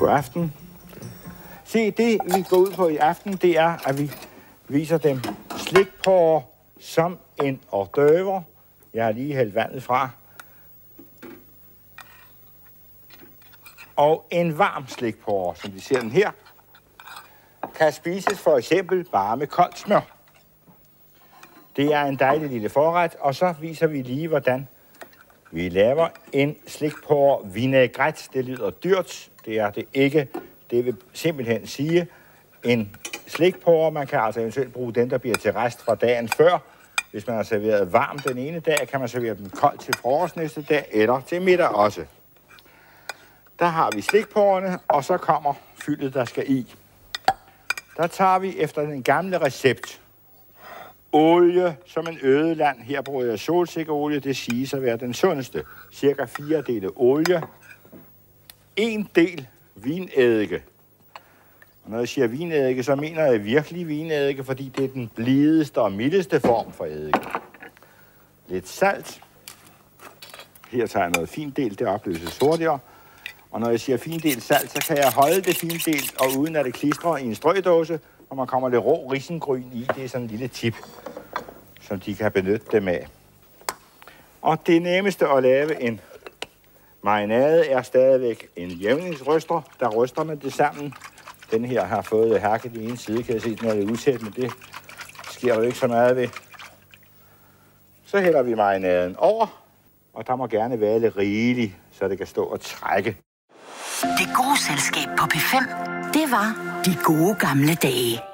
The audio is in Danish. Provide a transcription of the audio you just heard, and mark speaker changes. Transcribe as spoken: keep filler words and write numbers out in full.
Speaker 1: God aften. Se, det vi går ud på i aften, det er, at vi viser dem slikporrer som en hors d'oeuvre. Jeg har lige hældt vandet fra. Og en varm slikporre, som de ser den her, kan spises for eksempel bare med koldt smør. Det er en dejlig lille forret, og så viser vi lige, hvordan vi laver en slikporre vinaigrette. Det lyder dyrt, det er det ikke. Det vil simpelthen sige en slikporre. Man kan altså eventuelt bruge den, der bliver til rest fra dagen før. Hvis man har serveret varm den ene dag, kan man servere den kold til frokost næste dag, eller til middag også. Der har vi slikporrerne, og så kommer fyldet, der skal i. Der tager vi efter den gamle recept olie som en ødeland. Her bruger jeg solsikkeolie, det siges at være den sundeste. Cirka fire dele olie. En del vinedike. Og når jeg siger vinedike, så mener jeg virkelig vinedike, fordi det er den blideste og mildeste form for eddike. Lidt salt. Her tager jeg noget findel, det opløses hurtigere. Og når jeg siger findel salt, så kan jeg holde det findel, og uden at det klistrer i en strødåse, og man kommer lidt rå risengryn i. Det er sådan en lille tip, som de kan benytte dem af. Og det nemmeste at lave en marinade er stadigvæk en jævningsryster. Der ryster man det sammen. Den her har fået hakket i en side, kan jeg se, den er lidt utæt, men det sker jo ikke så meget ved. Så hælder vi marinaden over, og der må gerne være lidt rigeligt, så det kan stå og trække.
Speaker 2: Det gode selskab på P fem, det var De Gode Gamle Dage.